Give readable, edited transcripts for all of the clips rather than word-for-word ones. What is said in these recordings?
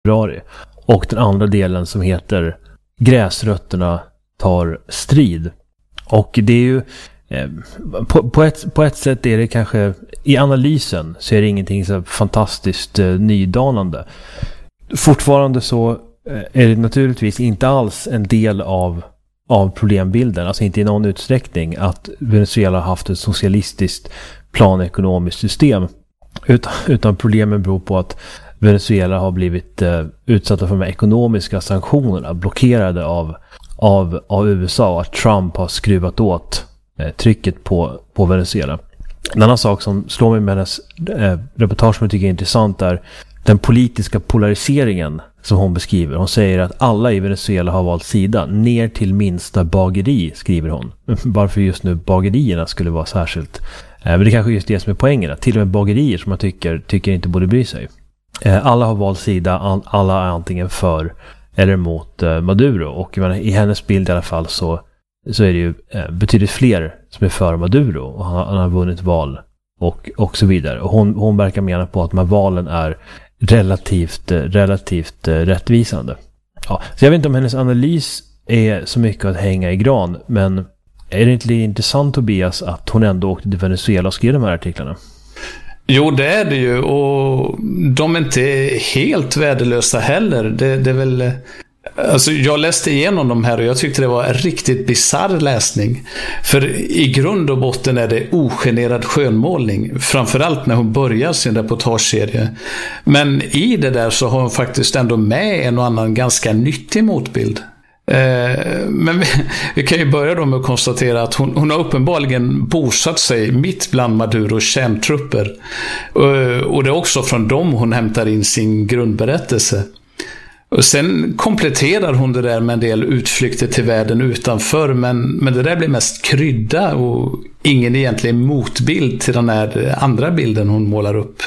februari. Och den andra delen som heter Gräsrötterna tar strid. Och det är ju på ett sätt är det kanske, i analysen så är det ingenting så fantastiskt nydanande. Fortfarande så är det naturligtvis inte alls en del av problembilden, alltså inte i någon utsträckning att Venezuela har haft ett socialistiskt planekonomiskt system, utan problemen beror på att Venezuela har blivit utsatta för de ekonomiska sanktionerna, blockerade av USA, att Trump har skruvat åt trycket på Venezuela. En annan sak som slår mig med hennes reportage som jag tycker är intressant är den politiska polariseringen som hon beskriver. Hon säger att alla i Venezuela har valt sida, ner till minsta bageri, skriver hon. Varför just nu bagerierna skulle vara särskilt. Men det kanske är just det som är poängen. Till och med bagerier som man tycker inte borde bry sig. Alla har valt sida, alla är antingen för eller mot Maduro. Och i hennes bild i alla fall så är det ju betydligt fler som är för Maduro. Och han har vunnit val och så vidare. Och hon verkar mena på att de här valen är relativt rättvisande. Ja, så jag vet inte om hennes analys är så mycket att hänga i gran, men är det inte intressant, Tobias, att hon ändå åkte till Venezuela och skrev de här artiklarna? Jo, det är det ju, och de är inte helt värdelösa heller. Det är väl... Alltså, jag läste igenom de här och jag tyckte det var en riktigt bizarr läsning. För i grund och botten är det ogenerad skönmålning, framförallt när hon börjar sin reportageserie. Men i det där så har hon faktiskt ändå med en och annan ganska nyttig motbild. Men vi kan ju börja då med att konstatera att hon har uppenbarligen bosatt sig mitt bland Maduros kärntrupper. Och det är också från dem hon hämtar in sin grundberättelse. Och sen kompletterar hon det där med en del utflykter till världen utanför, men det där blir mest krydda och ingen egentlig motbild till den här andra bilden hon målar upp.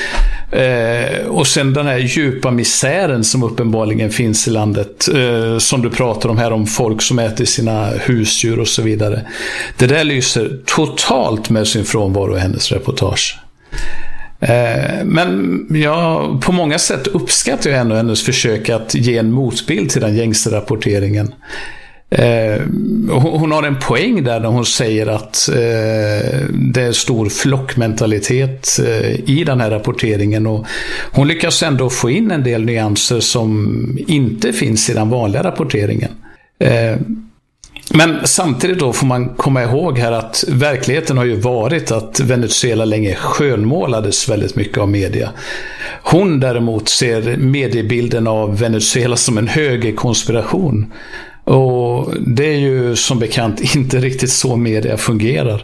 Och sen den här djupa misären som uppenbarligen finns i landet, som du pratar om här, om folk som äter sina husdjur och så vidare. Det där lyser totalt med sin frånvaro i hennes reportage. Men jag på många sätt uppskattar jag ändå hennes försök att ge en motbild till den gängse rapporteringen. Hon har en poäng där när hon säger att det är stor flockmentalitet i den här rapporteringen, och hon lyckas ändå få in en del nyanser som inte finns i den vanliga rapporteringen. Men samtidigt då får man komma ihåg här att verkligheten har ju varit att Venezuela länge skönmålades väldigt mycket av media. Hon däremot ser mediebilden av Venezuela som en högerkonspiration. Och det är ju som bekant inte riktigt så media fungerar.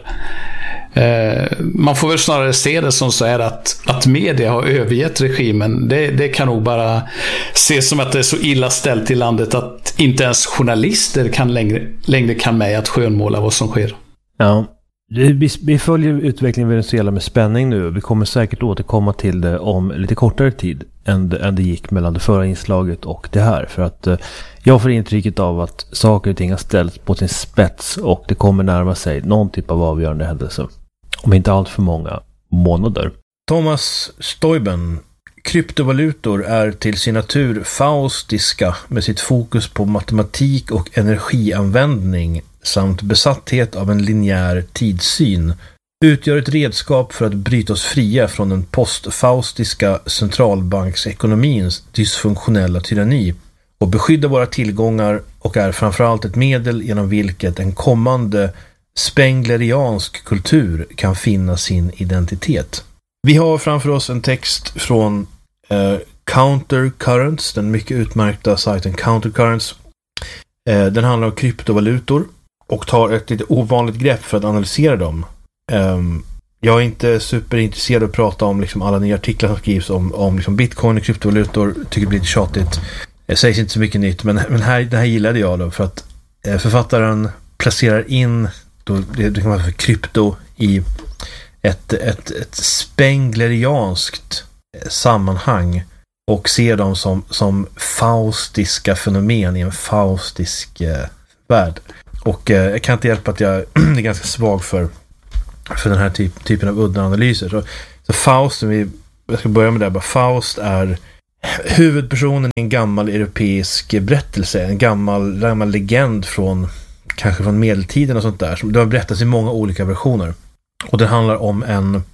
Man får väl snarare se det som så här att media har övergett regimen. Det kan nog bara ses som att det är så illa ställt i landet att inte ens journalister kan längre kan med att skönmåla vad som sker. Ja, vi följer utvecklingen i Venezuela med spänning nu. Vi kommer säkert återkomma till det om lite kortare tid än det gick mellan det förra inslaget och det här. För att jag får intrycket av att saker och ting har ställts på sin spets och det kommer närma sig någon typ av avgörande händelse. Om inte allt för många månader. Thomas Stoiben. Kryptovalutor är till sin natur faustiska med sitt fokus på matematik och energianvändning samt besatthet av en linjär tidssyn, utgör ett redskap för att bryta oss fria från den postfaustiska centralbanksekonomins dysfunktionella tyranni och beskydda våra tillgångar, och är framförallt ett medel genom vilket en kommande spengleriansk kultur kan finna sin identitet. Vi har framför oss en text från Countercurrents, den mycket utmärkta sajten Countercurrents. Den handlar om kryptovalutor och tar ett lite ovanligt grepp för att analysera dem. Jag är inte superintresserad av att prata om liksom alla nya artiklar som skrivs om liksom bitcoin och kryptovalutor. Tycker det blir lite tjatigt. Det sägs inte så mycket nytt, men den här gillade jag då, för att författaren placerar in då, det kan vara för krypto i ett spenglerianskt sammanhang och ser dem som faustiska fenomen i en faustisk värld. Och jag kan inte hjälpa att jag är ganska svag för den här typen av udda analyser. Så Faust, jag ska börja med det. Faust är huvudpersonen i en gammal europeisk berättelse, en gammal legend kanske från medeltiden och sånt där, som det har berättats i många olika versioner. Och det handlar om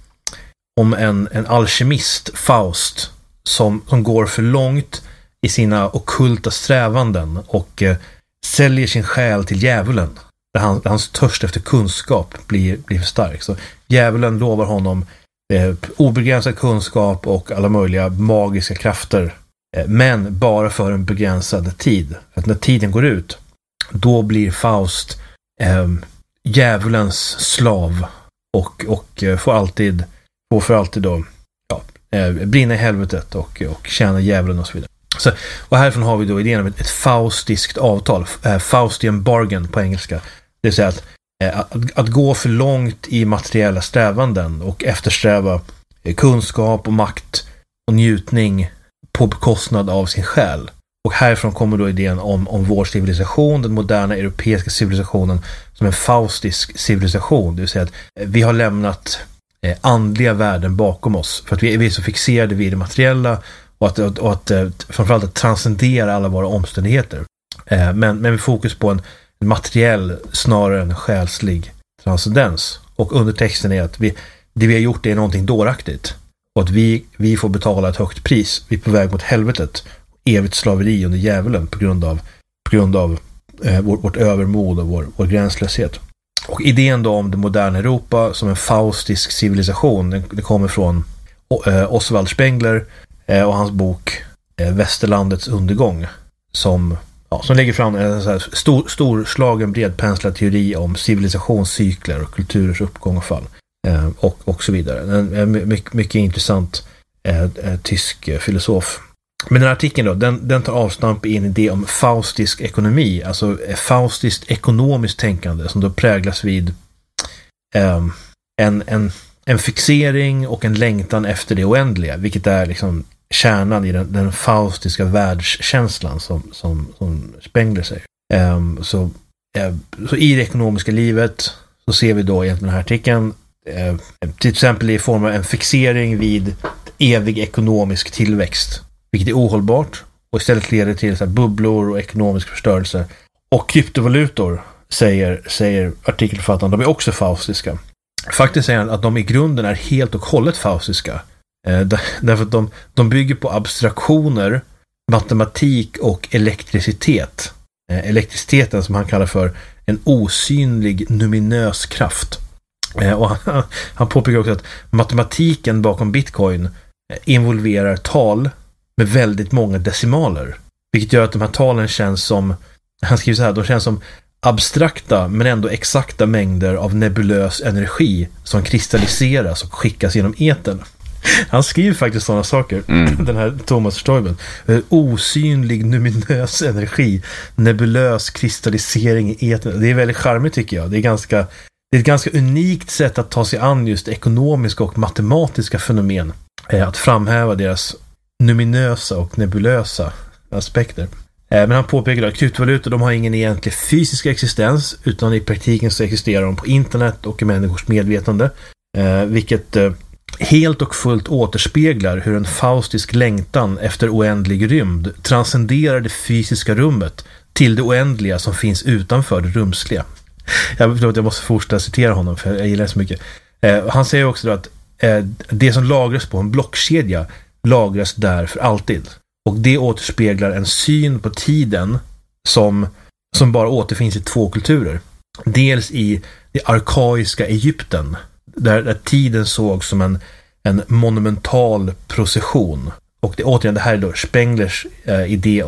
en alkemist, Faust, som går för långt i sina ockulta strävanden och säljer sin själ till djävulen. Där hans törst efter kunskap blir för stark. Så djävulen lovar honom obegränsad kunskap och alla möjliga magiska krafter. Men bara för en begränsad tid. För att när tiden går ut, då blir Faust djävulens slav och får för alltid då brinna i helvetet och tjäna djävulen och så vidare. Och härifrån har vi då idén om ett faustiskt avtal, Faustian bargain på engelska. Det vill säga att gå för långt i materiella strävanden och eftersträva kunskap och makt och njutning på bekostnad av sin själ. Och härifrån kommer då idén om vår civilisation, den moderna europeiska civilisationen, som en faustisk civilisation. Det vill säga att vi har lämnat andliga värden bakom oss för att vi är så fixerade vid det materiella och att framförallt att transcendera alla våra omständigheter. Men med fokus på en materiell snarare än en själslig transcendens. Och undertexten är att det vi har gjort är någonting dåraktigt. Och att vi får betala ett högt pris. Vi är på väg mot helvetet. Evigt slaveri under djävulen på grund av vårt övermod och vår gränslöshet. Och idén då om det moderna Europa som en faustisk civilisation, det kommer från Oswald Spengler och hans bok Västerlandets undergång som lägger fram en så här storslagen bredpenslad teori om civilisationscykler och kulturers uppgång och fall och så vidare. En mycket intressant tysk filosof. Men den här artikeln då, den tar avstamp i en idé om faustisk ekonomi, alltså faustiskt ekonomiskt tänkande som då präglas vid en fixering och en längtan efter det oändliga, vilket är liksom kärnan i den faustiska världskänslan som Spengler säger. Så i det ekonomiska livet så ser vi då egentligen den här artikeln till exempel i form av en fixering vid evig ekonomisk tillväxt, vilket är ohållbart och istället leder till så här bubblor och ekonomisk förstörelse. Och kryptovalutor, säger artikelförfattaren, de är också faustiska. Faktiskt säger han att de i grunden är helt och hållet faustiska. Därför att de bygger på abstraktioner, matematik och elektricitet. Elektriciteten som han kallar för en osynlig numinös kraft. Och han påpekar också att matematiken bakom Bitcoin involverar tal med väldigt många decimaler. Vilket gör att de här talen känns som, han skriver så här, de känns som abstrakta men ändå exakta mängder av nebulös energi som kristalliseras och skickas genom etern. Han skriver faktiskt sådana saker, den här Thomas Stoiben. Osynlig numinös energi, nebulös kristallisering i etern. Det är väldigt charmigt tycker jag. Det är ett ganska unikt sätt att ta sig an just ekonomiska och matematiska fenomen. Att framhäva deras numinösa och nebulösa aspekter. Men han påpekar att kryptovalutor, de har ingen egentlig fysisk existens, utan i praktiken så existerar de på internet och i människors medvetande. Vilket helt och fullt återspeglar hur en faustisk längtan efter oändlig rymd transcenderar det fysiska rummet till det oändliga som finns utanför det rumsliga. Jag måste fortsätta citera honom för jag gillar det så mycket. Han säger också då att det som lagras på en blockkedja lagras där för alltid. Och det återspeglar en syn på tiden som bara återfinns i två kulturer. Dels i det arkaiska Egypten, där tiden såg som en monumental procession. Och det här är då Spenglers idé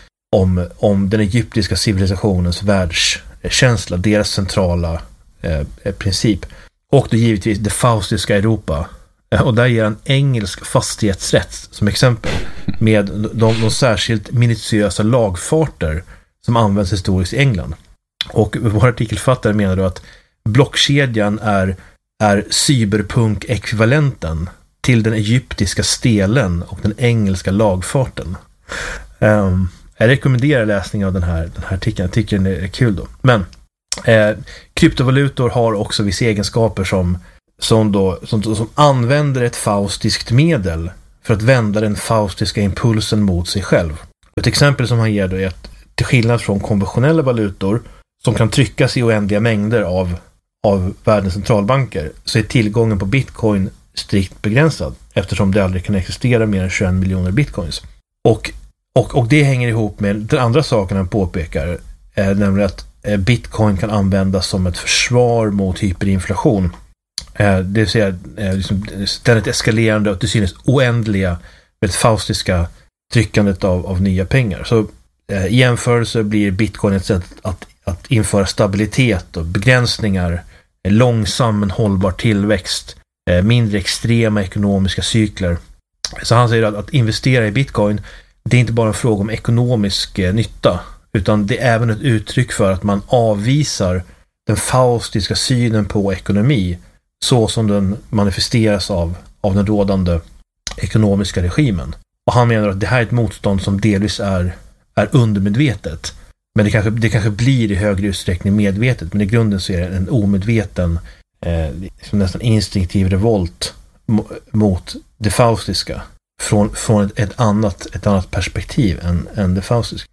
om den egyptiska civilisationens världskänsla, deras centrala princip. Och då givetvis det faustiska Europa. Och där ger en engelsk fastighetsrätt som exempel med de särskilt minutiösa lagfarter som används historiskt i England. Och vår artikelfattare menar då att blockkedjan är cyberpunk-ekvivalenten till den egyptiska stelen och den engelska lagfarten. Jag rekommenderar läsning av den här artikeln. Jag tycker den är kul då. Men kryptovalutor har också vissa egenskaper som använder ett faustiskt medel för att vända den faustiska impulsen mot sig själv. Ett exempel som han ger då är att till skillnad från konventionella valutor som kan tryckas i oändliga mängder av världens centralbanker, så är tillgången på bitcoin strikt begränsad eftersom det aldrig kan existera mer än 21 miljoner bitcoins. Och det hänger ihop med den andra saken han påpekar, nämligen att bitcoin kan användas som ett försvar mot hyperinflation. Det vill säga liksom ständigt eskalerande och till synes oändliga, väldigt faustiska tryckandet av nya pengar. Så i jämförelse blir bitcoin ett sätt att införa stabilitet och begränsningar, långsam men hållbar tillväxt, mindre extrema ekonomiska cykler. Så han säger att investera i bitcoin, det är inte bara en fråga om ekonomisk nytta, utan det är även ett uttryck för att man avvisar den faustiska synen på ekonomi så som den manifesteras av den rådande ekonomiska regimen. Och han menar att det här är ett motstånd som delvis är undermedvetet. Men det kanske blir i högre utsträckning medvetet, men i grunden så är det en omedveten nästan instinktiv revolt mot det faustiska från ett annat perspektiv än det faustiska.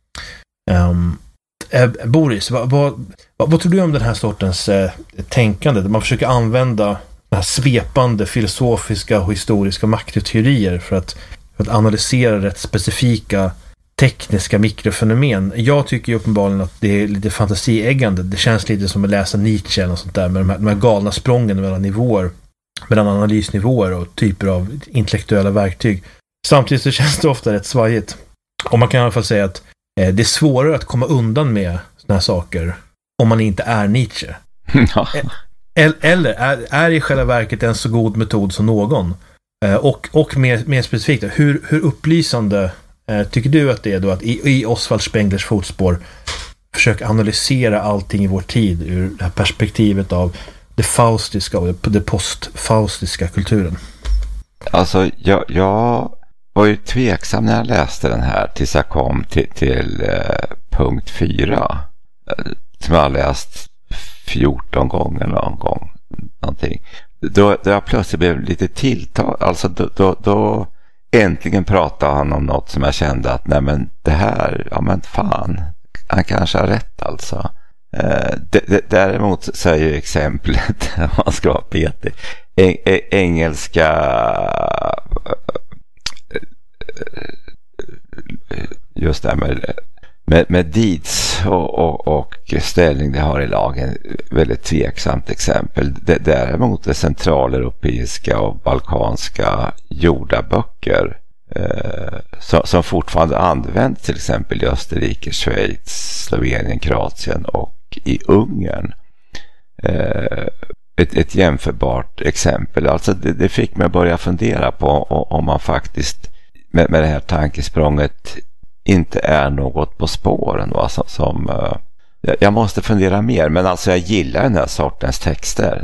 Boris, vad tror du om den här sortens tänkande där man försöker använda de här svepande filosofiska och historiska makroteorier för att analysera rätt specifika tekniska mikrofenomen? Jag tycker ju uppenbarligen att det är lite fantasieggande. Det känns lite som att läsa Nietzsche eller sånt där med de här galna sprången mellan analysnivåer och typer av intellektuella verktyg. Samtidigt så känns det ofta rätt svajigt. Och man kan i alla fall säga att det är svårare att komma undan med såna här saker om man inte är Nietzsche. Ja. Eller är i själva verket en så god metod som någon. Och mer specifikt, hur upplysande tycker du att det är då att i Oswald Spenglers fotspår försöka analysera allting i vår tid ur det här perspektivet av det faustiska och det postfaustiska kulturen? Alltså, jag var ju tveksam när jag läste den här tills jag kom till punkt 4 som jag har läst 14 gånger någonting. Då jag plötsligt blev lite tilltal. Alltså då äntligen pratade han om något som jag kände att nej men det här, ja men fan, han kanske har rätt alltså. Däremot så är ju exemplet, om man ska vara petig, engelska just det här med deeds och ställning det har i lagen, väldigt tveksamt exempel. Däremot det centraleuropeiska och balkanska jordaböcker som fortfarande används till exempel i Österrike, Schweiz, Slovenien, Kroatien och i Ungern. Ett jämförbart exempel. Alltså det fick mig att börja fundera på om man faktiskt med det här tankesprånget inte är något på spåren, va? Jag måste fundera mer, men alltså jag gillar den här sortens texter.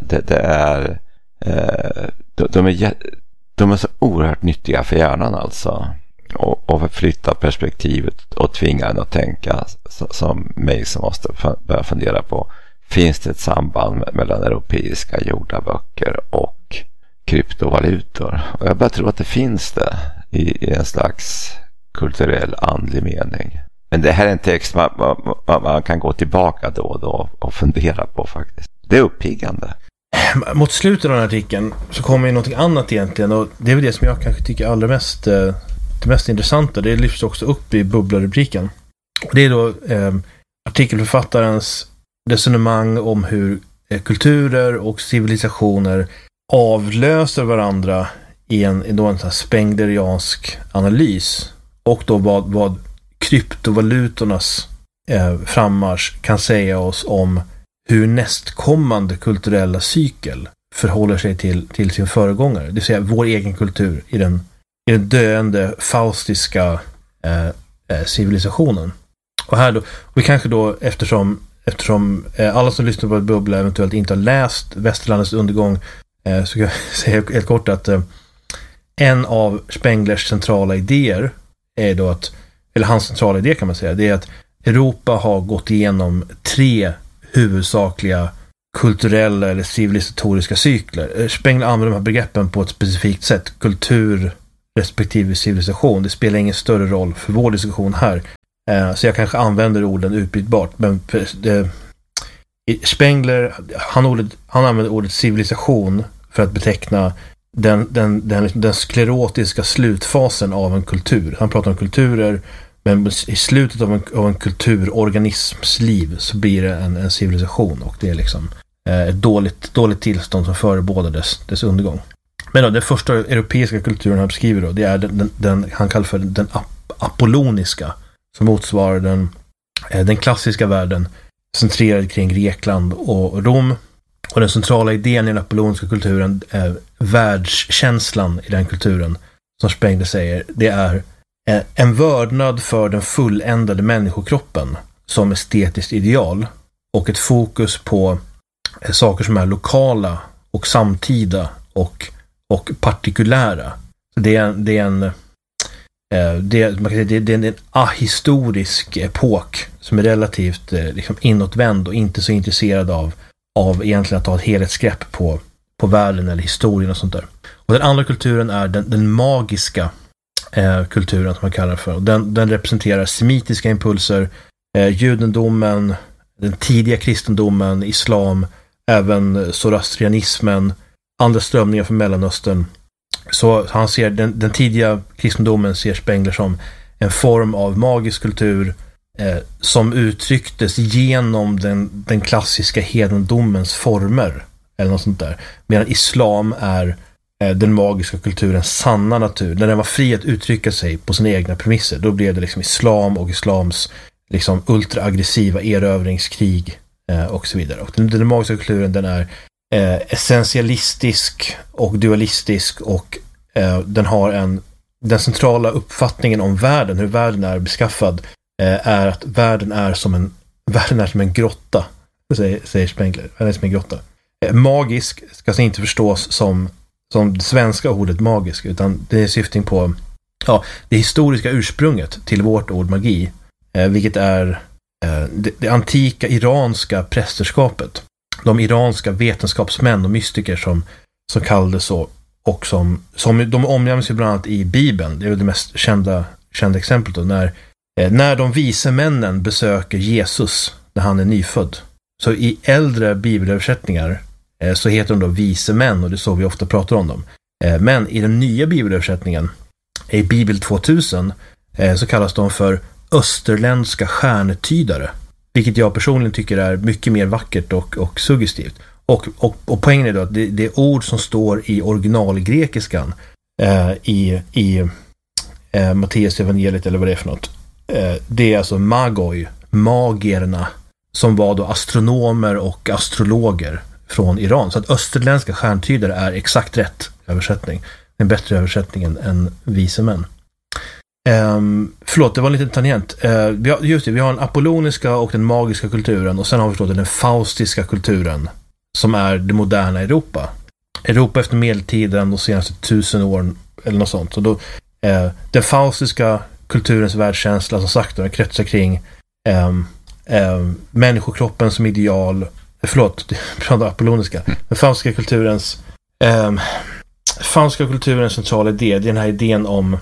De är så oerhört nyttiga för hjärnan alltså, och förflytta perspektivet och tvinga en att tänka som mig som måste börja fundera på, finns det ett samband mellan europeiska jordaböcker och kryptovalutor? Och jag bara tror att det finns det i en slags kulturell andlig mening. Men det här är en text man kan gå tillbaka då och då och fundera på faktiskt. Det är uppiggande. Mot slutet av den här artikeln så kommer ju något annat egentligen, och det är väl det som jag kanske tycker allra mest det mest intressanta. Det lyfts också upp i bubblarubriken. Och det är då artikelförfattarens resonemang om hur kulturer och civilisationer avlöser varandra i en sån här spengleriansk analys, och då vad kryptovalutornas frammarsch kan säga oss om hur nästkommande kulturella cykel förhåller sig till sin föregångare, det vill säga vår egen kultur i den döende faustiska civilisationen. Och här då, vi kanske då eftersom alla som lyssnar på ett bubbla eventuellt inte har läst Västerlandets undergång, så kan jag säga helt kort att en av Spenglers centrala idéer är då hans centrala idé kan man säga, det är att Europa har gått igenom 3 huvudsakliga kulturella eller civilisatoriska cykler. Spengler använder de här begreppen på ett specifikt sätt: kultur, respektive civilisation. Det spelar ingen större roll för vår diskussion här. Så jag kanske använder orden utbytbart. Men Spengler, han använder ordet civilisation för att beteckna den sklerotiska slutfasen av en kultur. Han pratar om kulturer, men i slutet av en kulturorganisms liv så blir det en civilisation, och det är liksom ett dåligt tillstånd som förebådar dess undergång. Men då, den första europeiska kulturen han beskriver då, det är den han kallar för den apolloniska, som motsvarar den klassiska världen centrerad kring Grekland och Rom. Och den centrala idén i den apolloniska kulturen är världskänslan i den kulturen, som Spengler säger, det är en vördnad för den fulländade människokroppen som estetiskt ideal, och ett fokus på saker som är lokala och samtida och partikulära. Det är en ahistorisk epok som är relativt liksom inåtvänd och inte så intresserad av egentligen att ta ett helhetsgrepp på världen eller historien och sånt där. Och den andra kulturen är den magiska kulturen, som man kallar det för. Och den representerar semitiska impulser, judendomen, den tidiga kristendomen, islam, även zoroastrianismen, andra strömningar från Mellanöstern. Så han ser den tidiga kristendomen, ser Spengler som en form av magisk kultur som uttrycktes genom den klassiska hedendomens former eller något sånt där. Medan islam är den magiska kulturens sanna natur. När den var fri att uttrycka sig på sina egna premisser, då blev det liksom islam och islams liksom ultraaggressiva erövringskrig och så vidare. Och den magiska kulturen, den är essentialistisk och dualistisk, och den har den centrala uppfattningen om världen, hur världen är beskaffad, är att världen är som en grotta, säger Spengler. Världen är som en grotta. Magisk ska alltså inte förstås som det svenska ordet magisk, utan det är syftning på det historiska ursprunget till vårt ord magi, vilket är det antika iranska prästerskapet. De iranska vetenskapsmän och mystiker som kallades så, och som de omnämns ju bland annat i Bibeln. Det är väl det mest kända exemplet då, när de vise männen besöker Jesus när han är nyfödd. Så i äldre bibelöversättningar så heter de då vise män, och det är så vi ofta pratar om dem. Men i den nya bibelöversättningen, i Bibel 2000, så kallas de för österländska stjärnetydare, vilket jag personligen tycker är mycket mer vackert och suggestivt. Och poängen är då att det ord som står i originalgrekiskan i Matteus evangeliet, eller vad det är för något, det är alltså magoi, magierna, som var då astronomer och astrologer från Iran. Så att österländska stjärntydare är exakt rätt översättning. En bättre översättning än vise män. Förlåt, det var en liten tangent. Vi har den apolloniska och den magiska kulturen, och sen har vi den faustiska kulturen, som är det moderna Europa. Europa efter medeltiden, de senaste 1000 åren eller något sånt. Så då, den faustiska kulturens världskänsla, som sagt, den kretsar kring människokroppen som ideal. Förlåt, den apolloniska. Den faustiska kulturens centrala idé, det är den här idén om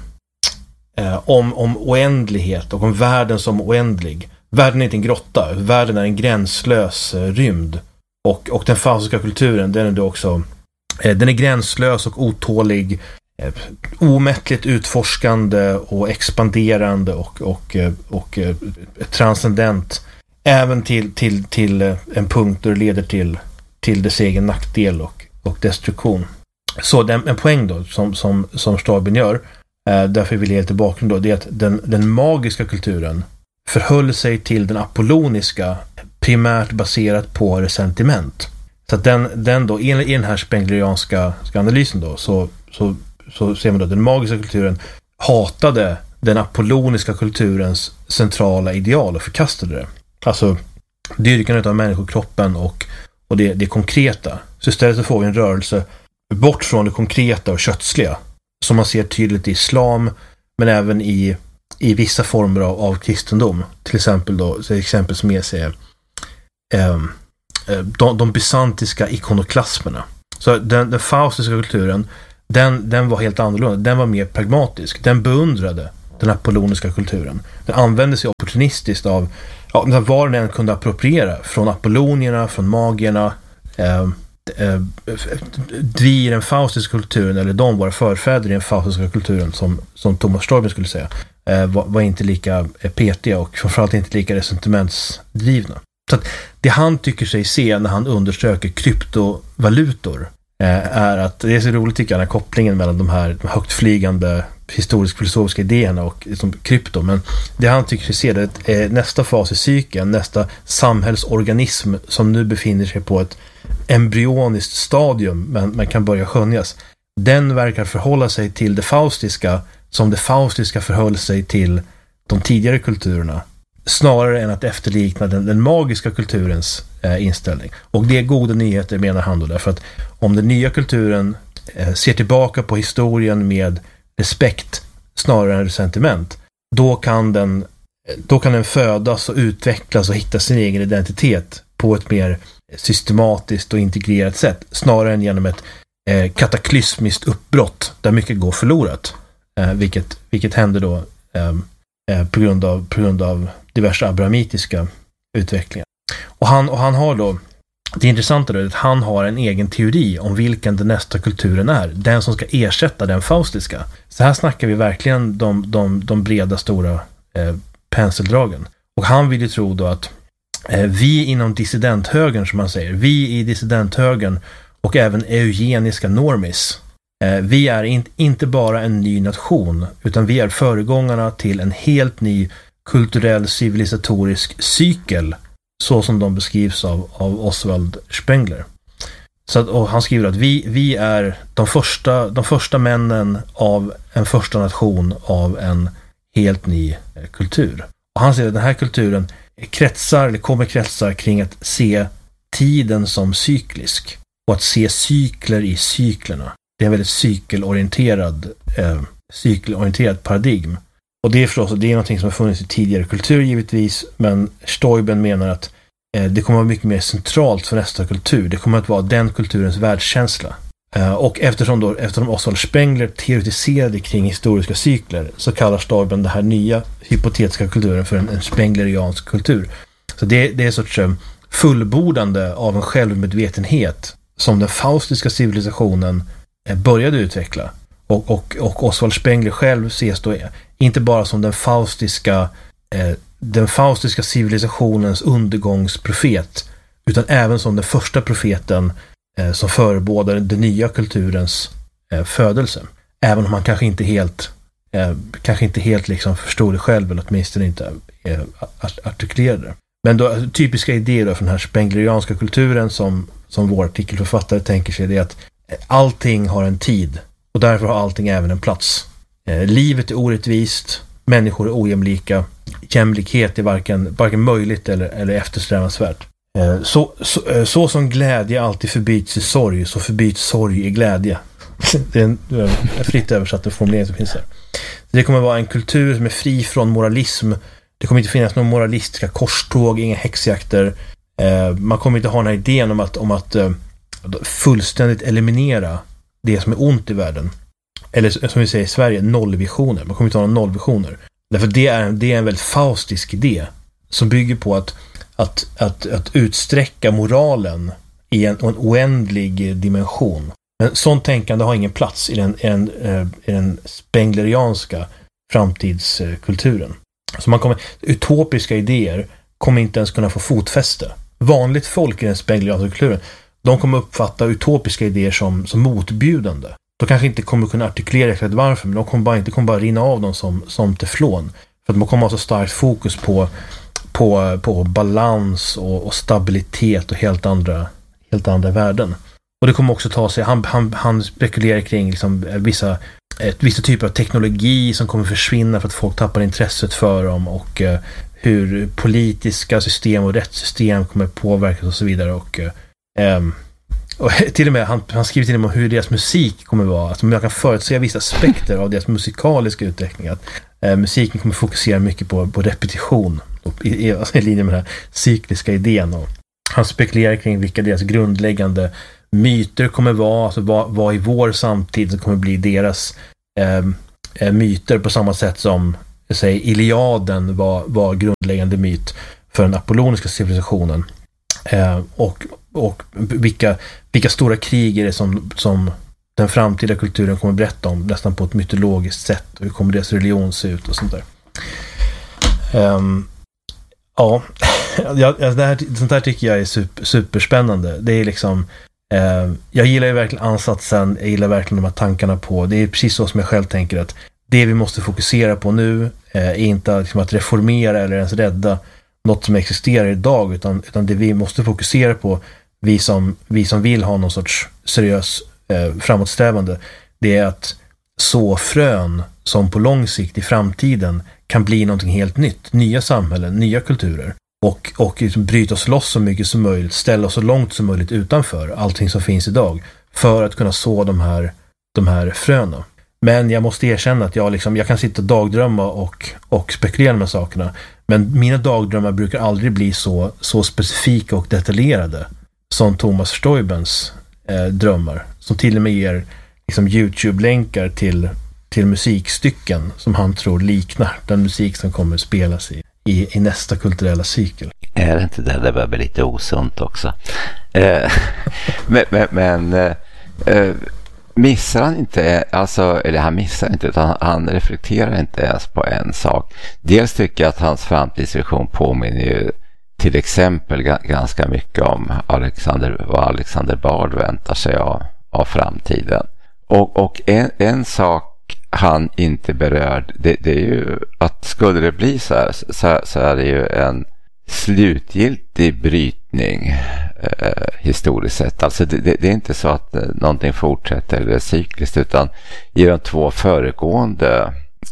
oändlighet och om världen som oändlig. Världen är inte en grotta, världen är en gränslös rymd. Och den faustiska kulturen, den är då också den är gränslös och otålig, omättligt utforskande och expanderande och transcendent, även till en punkt där det leder till dess egen nackdel och destruktion. Så en poäng då som Stauben gör, därför vill jag ge till bakgrund då, det är att den magiska kulturen förhöll sig till den apolloniska primärt baserat på resentiment. Så att den då, i den här spenglerianska analysen då, så ser man då att den magiska kulturen hatade den apolloniska kulturens centrala ideal och förkastade det. Alltså dyrkandet av människokroppen och det konkreta. Så istället så får vi en rörelse bort från det konkreta och kötsliga, som man ser tydligt i islam, men även i vissa former av kristendom. Till exempel då, så exempel som jag säger, de bysantiska ikonoklasmerna. Så den faustiska kulturen den var helt annorlunda. Den var mer pragmatisk. Den beundrade den apolloniska kulturen. Den använde sig opportunistiskt av var den än kunde appropriera från apollonierna, från magierna, vi i den faustiska kulturen, eller de våra förfäder i den faustiska kulturen, som Thomas Stoiber skulle säga, var inte lika petiga och framförallt inte lika resentimentsdrivna. Så att det han tycker sig se när han undersöker kryptovalutor är att det är så roligt, tycker jag, den här kopplingen mellan de här högtflygande historisk-filosofiska idéerna och liksom krypto. Men det han tycker sig se, det är nästa fas i cykeln, nästa samhällsorganism som nu befinner sig på ett embryoniskt stadium men kan börja skönjas. Den verkar förhålla sig till det faustiska som det faustiska förhöll sig till de tidigare kulturerna, snarare än att efterlikna den magiska kulturens inställning. Och det är goda nyheter, menar han då, därför att om den nya kulturen ser tillbaka på historien med respekt snarare än resentiment, då kan den födas och utvecklas och hitta sin egen identitet på ett mer systematiskt och integrerat sätt, snarare än genom ett kataklysmiskt uppbrott där mycket går förlorat, vilket händer då på grund av diverse abrahamitiska utvecklingar. Och han har då, det intressanta då är att han har en egen teori om vilken den nästa kulturen är, den som ska ersätta den faustiska. Så här snackar vi verkligen de breda, stora penseldragen. Och han vill ju tro då att vi inom dissidenthögern, som man säger, vi i dissidenthögern och även eugeniska normis, vi är inte bara en ny nation, utan vi är föregångarna till en helt ny kulturell civilisatorisk cykel, så som de beskrivs av Oswald Spengler. Och han skriver att vi är de första männen av en första nation av en helt ny kultur. Och han säger att den här kulturen kommer kretsar kring att se tiden som cyklisk och att se cykler i cyklerna. Det är en väldigt cykelorienterad paradigm. Och det är förstås, det är någonting som har funnits i tidigare kultur givetvis, men Stoiber menar att det kommer att vara mycket mer centralt för nästa kultur. Det kommer att vara den kulturens världskänsla. Och eftersom Oswald Spengler teoretiserade kring historiska cykler, så kallar Stoiber den här nya hypotetiska kulturen för en spengleriansk kultur. Så det är en sorts fullbordande av en självmedvetenhet som den faustiska civilisationen började utveckla. Och Oswald Spengler själv ses då inte bara som den faustiska civilisationens undergångsprofet, utan även som den första profeten som förebådar den nya kulturens födelse. Även om han kanske inte helt liksom förstod det själv, eller åtminstone inte artikulerade det. Men då, typiska idéer då från den här spenglerianska kulturen som vår artikelförfattare tänker sig, det är att allting har en tid och därför har allting även en plats. Livet är orättvist, människor är ojämlika, jämlikhet är varken möjligt eller eftersträvansvärt. Så som glädje alltid förbyts i sorg, så förbyts sorg i glädje. Det är en fritt översatt formulering som finns här. Det kommer vara en kultur som är fri från moralism. Det kommer inte finnas några moralistiska korståg, inga häxjakter. Man kommer inte ha den här idén om att fullständigt eliminera det som är ont i världen. Eller som vi säger i Sverige, nollvisioner. Man kommer inte ha några nollvisioner. Därför det är en väldigt faustisk idé som bygger på att utsträcka moralen i en oändlig dimension. Men sånt tänkande har ingen plats i den spenglerianska framtidskulturen. Så utopiska idéer kommer inte ens kunna få fotfäste. Vanligt folk i den spenglerianska kulturen, de kommer uppfatta utopiska idéer som motbjudande. De kanske inte kommer kunna artikulera exakt varför, men de kommer bara rinna av dem som teflon. För att man kommer ha så starkt fokus på balans och stabilitet och helt andra värden. Och det kommer också ta sig, han spekulerar kring liksom vissa typer av teknologi som kommer försvinna för att folk tappar intresset för dem, och hur politiska system och rättssystem kommer påverkas och så vidare. Och till och med han skriver till och med om hur deras musik kommer vara. Alltså man kan förutse vissa aspekter av deras musikaliska utveckling. Att musiken kommer fokusera mycket på repetition i linje med den här cykliska idén. Och han spekulerar kring vilka deras grundläggande myter kommer vara, alltså vad i vår samtid som kommer bli deras myter, på samma sätt som Iliaden var grundläggande myt för den apolloniska civilisationen. Och vilka stora krig är det som den framtida kulturen kommer berätta om, nästan på ett mytologiskt sätt, och hur kommer deras religion se ut och sånt där. Sånt här tycker jag är superspännande. Det är liksom jag gillar ju verkligen ansatsen, jag gillar verkligen de här tankarna på, det är precis så som jag själv tänker, att det vi måste fokusera på nu är inte liksom att reformera eller ens rädda något som existerar idag, utan det vi måste fokusera på, vi som vill ha någon sorts seriös framåtsträvande, det är att så frön som på lång sikt i framtiden kan bli någonting helt nytt, nya samhällen, nya kulturer, och liksom bryta oss loss så mycket som möjligt, ställa oss så långt som möjligt utanför allting som finns idag, för att kunna så de här fröna. Men jag måste erkänna att jag kan sitta och dagdrömma och spekulera med sakerna, men mina dagdrömmar brukar aldrig bli så specifika och detaljerade som Thomas Stoibens drömmar, som till och med ger liksom YouTube-länkar till musikstycken som han tror liknar den musik som kommer spelas i nästa kulturella cykel. Är det inte det börjar bli lite osunt också? men missar han inte, eller han missar inte, utan han reflekterar inte ens på en sak. Dels tycker jag att hans framtidsvision påminner ju till exempel ganska mycket om vad Alexander Bard väntar sig av framtiden. Och en sak han inte berörd, det är ju att skulle det bli så här, så är det ju en slutgiltig brytning historiskt sett. Alltså det är inte så att någonting fortsätter eller är cykliskt, utan i de två föregående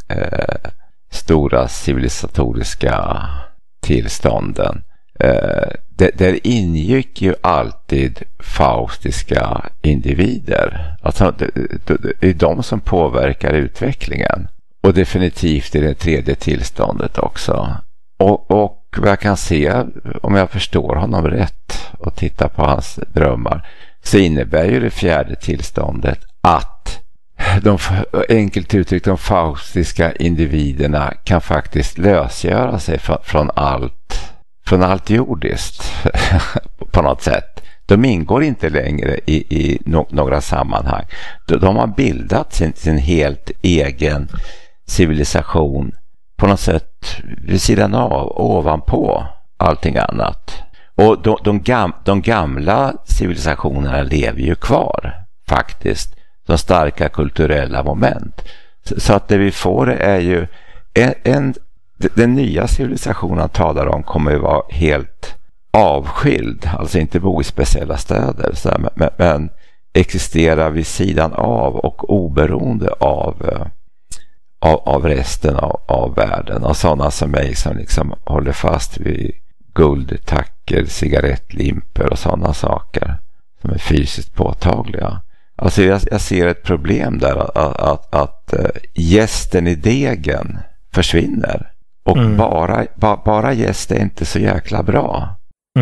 stora civilisatoriska tillstånden där ingick ju alltid faustiska individer. Alltså det är de som påverkar utvecklingen, och definitivt i det tredje tillståndet också. Och vad jag kan se, om jag förstår honom rätt och tittar på hans drömmar, så innebär ju det fjärde tillståndet att enkelt uttryckt de faustiska individerna kan faktiskt lösgöra sig från allt jordiskt på något sätt. De ingår inte längre i några sammanhang. De har bildat sin helt egen civilisation på något sätt vid sidan av, ovanpå allting annat. Och de gamla civilisationerna lever ju kvar faktiskt, de starka kulturella moment. Så att det vi får är ju den nya civilisationen talar om kommer ju vara helt avskild, alltså inte bo i speciella städer, men existera vid sidan av och oberoende av resten av världen, och sådana som mig som liksom håller fast vid guldtacker, cigarettlimper och sådana saker som är fysiskt påtagliga. Alltså jag ser ett problem där att gästen i degen försvinner, och bara gäst är inte så jäkla bra.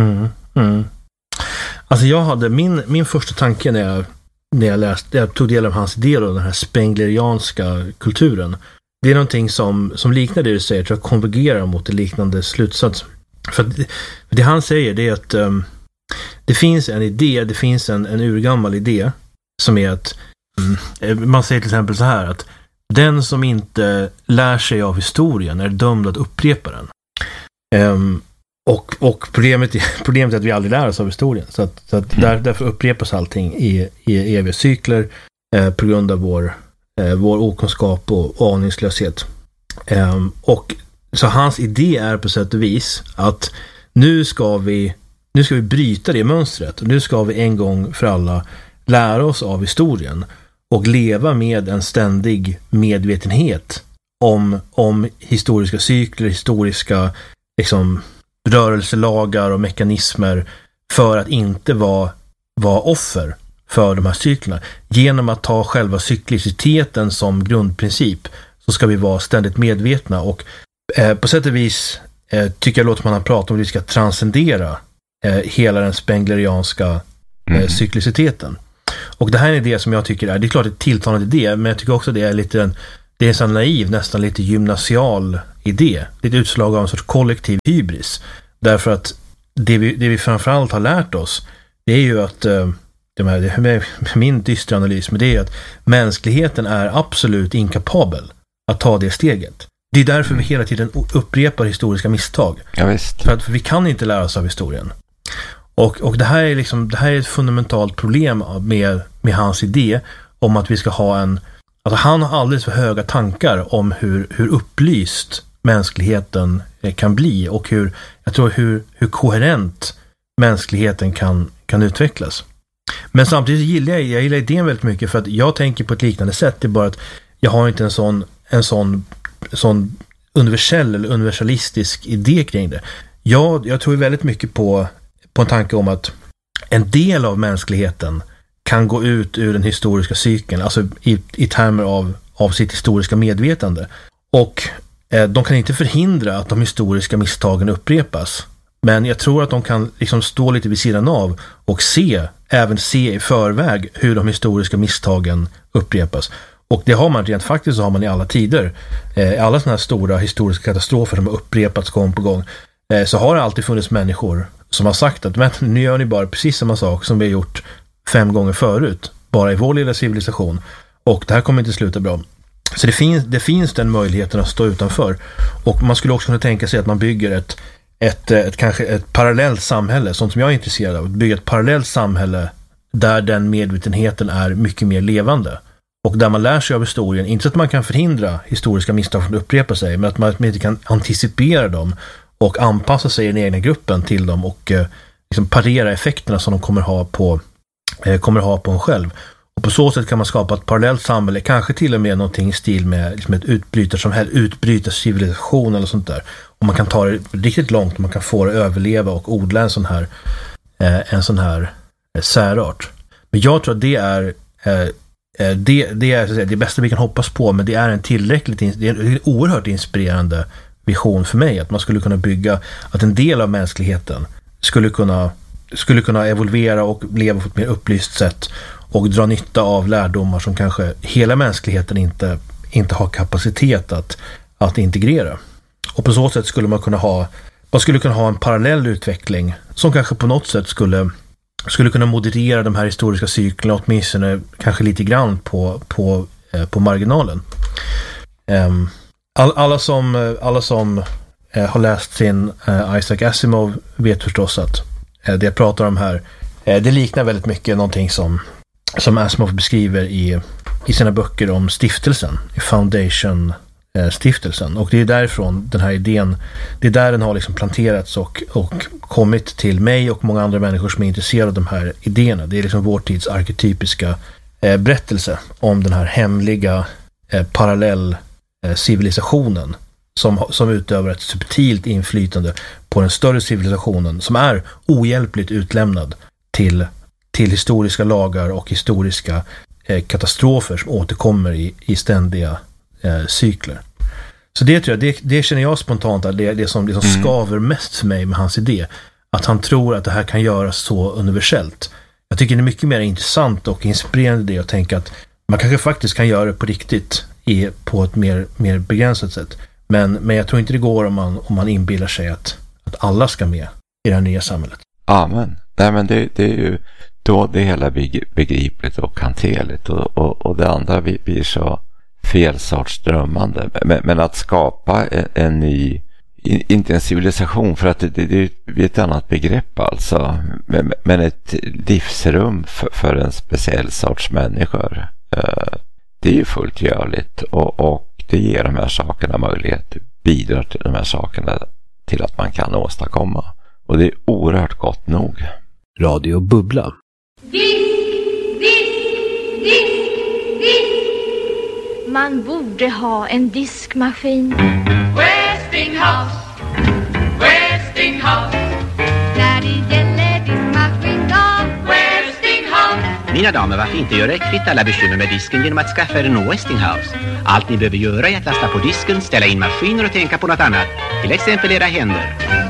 Alltså jag hade min första tanke när jag tog del av hans idé och den här spenglerianska kulturen. Det är någonting som liknar det du säger, tror jag konvergerar mot en liknande slutsats. För det han säger, det är att det finns en idé, det finns en urgammal idé som är att man säger till exempel så här, att den som inte lär sig av historien är dömd att upprepa den. Och problemet är att vi aldrig lär oss av historien. Så att därför upprepas allting i eviga cykler på grund av vår okunskap och aningslöshet. Och så hans idé är på sätt och vis att nu ska vi bryta det mönstret. Och nu ska vi en gång för alla lära oss av historien och leva med en ständig medvetenhet om historiska cykler, historiska liksom rörelselagar och mekanismer, för att inte vara offer för de här cyklerna. Genom att ta själva cykliciteten som grundprincip så ska vi vara ständigt medvetna, och på sätt och vis tycker jag låter man prata om att vi ska transcendera hela den spenglerianska cykliciteten. Och det här är en idé som jag tycker det är klart ett tilltalande idé, men jag tycker också det är lite det är en sån naiv, nästan lite gymnasial idé. Det är ett utslag av en sorts kollektiv hybris. Därför att det vi framförallt har lärt oss, det är ju att min dystra analys, men det är ju att mänskligheten är absolut inkapabel att ta det steget. Det är därför vi hela tiden upprepar historiska misstag. Ja, visst. För att vi kan inte lära oss av historien. Och det här är ett fundamentalt problem med hans idé om att vi ska ha alltså han har alldeles för höga tankar om hur upplyst mänskligheten kan bli och hur koherent mänskligheten kan utvecklas. Men samtidigt gillar jag idén väldigt mycket, för att jag tänker på ett liknande sätt. Det är bara att jag har inte en sån universell eller universalistisk idé kring det. Jag tror väldigt mycket på en tanke om att en del av mänskligheten kan gå ut ur den historiska cykeln, alltså i termer av sitt historiska medvetande. Och de kan inte förhindra att de historiska misstagen upprepas. Men jag tror att de kan liksom stå lite vid sidan av och även se i förväg hur de historiska misstagen upprepas. Och det har man rent faktiskt, så har man i alla tider. Alla sådana här stora historiska katastrofer som har upprepats gång på gång, så har det alltid funnits människor som har sagt att nu gör ni bara precis samma sak som vi har gjort 5 gånger förut, bara i vår lilla civilisation. Och det här kommer inte sluta bra. Så det finns den möjligheten att stå utanför. Och man skulle också kunna tänka sig att man bygger kanske ett parallellt samhälle, sånt som jag är intresserad av. Att bygga ett parallellt samhälle där den medvetenheten är mycket mer levande. Och där man lär sig av historien, inte så att man kan förhindra historiska misstag från att upprepa sig, men att man inte kan anticipera dem och anpassa sig i den egna gruppen till dem och liksom parera effekterna som de kommer ha på en själv. Och på så sätt kan man skapa ett parallellt samhälle, kanske till och med någonting i stil med liksom ett utbrytarcivilisation eller sånt där. Och man kan ta det riktigt långt och man kan få det att överleva och odla en sån här särart. Men jag tror att det är det bästa vi kan hoppas på, men det är en oerhört inspirerande vision för mig, att man skulle kunna bygga att en del av mänskligheten skulle kunna evolvera och leva på ett mer upplyst sätt och dra nytta av lärdomar som kanske hela mänskligheten inte har kapacitet att integrera. Och på så sätt skulle man kunna ha en parallell utveckling som kanske på något sätt skulle kunna moderera de här historiska cyklerna, åtminstone kanske lite grann på marginalen. Alla som har läst sin Isaac Asimov vet förstås att det jag pratar om här, det liknar väldigt mycket någonting som Asimov beskriver i sina böcker om stiftelsen, i Foundation-stiftelsen. Och det är därifrån den här idén, det är där den har liksom planterats och kommit till mig och många andra människor som är intresserade av de här idéerna. Det är liksom vår tids arketypiska berättelse om den här hemliga parallell civilisationen som utövar ett subtilt inflytande på den större civilisationen, som är ohjälpligt utlämnad till historiska lagar och historiska katastrofer som återkommer i ständiga cykler. Så det tror jag, det känner jag spontant att det som skaver mest för mig med hans idé, att han tror att det här kan göras så universellt. Jag tycker det är mycket mer intressant och inspirerande det att tänka att man kanske faktiskt kan göra det på riktigt på ett mer begränsat sätt. Men jag tror inte det går om man inbillar sig att alla ska med i det här nya samhället. Amen. Nej, men det är ju då det hela blir begripligt och hanterligt, och det andra blir så fel sorts drömmande. Men att skapa en ny, inte en civilisation, för att det är ett annat begrepp alltså, men ett livsrum för en speciell sorts människor. Det är ju fullt görligt, och det ger de här sakerna möjlighet, bidrar till de här sakerna till att man kan åstadkomma. Och det är oerhört gott nog. Radio Bubbla. Man borde ha en diskmaskin. Westinghouse, Westinghouse. När det gäller diskmaskin då Westinghouse. Mina damer, varför inte göra ett kvitt alla bekymmer med disken genom att skaffa er en Westinghouse? Allt ni behöver göra är att lasta på disken, ställa in maskiner och tänka på något annat. Till exempel era händer.